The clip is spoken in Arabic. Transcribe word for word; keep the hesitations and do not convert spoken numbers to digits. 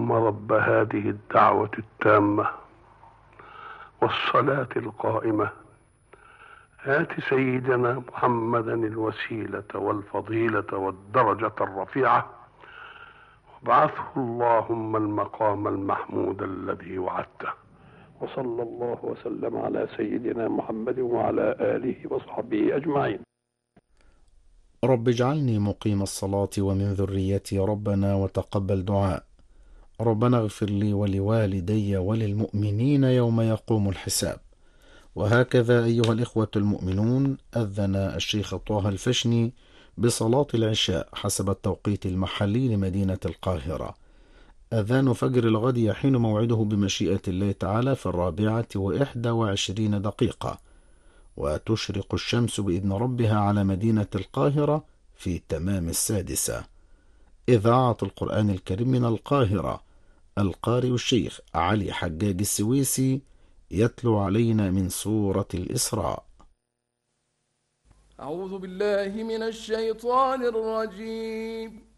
اللهم رب هذه الدعوة التامة والصلاة القائمة آت سيدنا محمدا الوسيلة والفضيلة والدرجة الرفيعة وابعثه اللهم المقام المحمود الذي وعدته. وصلى الله وسلم على سيدنا محمد وعلى آله وصحبه أجمعين. رب اجعلني مقيم الصلاة ومن ذريتي ربنا وتقبل دعاء. ربنا اغفر لي ولوالدي وللمؤمنين يوم يقوم الحساب. وهكذا أيها الإخوة المؤمنون، أذن الشيخ طه الفشني بصلاة العشاء حسب التوقيت المحلي لمدينة القاهرة. أذان فجر الغد يحين موعده بمشيئة الله تعالى في الرابعة وإحدى وعشرين دقيقة، وتشرق الشمس بإذن ربها على مدينة القاهرة في تمام السادسة. إذاعة القرآن الكريم من القاهرة، القارئ الشيخ علي حجاج السويسي يتلو علينا من سورة الإسراء. أعوذ بالله من الشيطان الرجيم.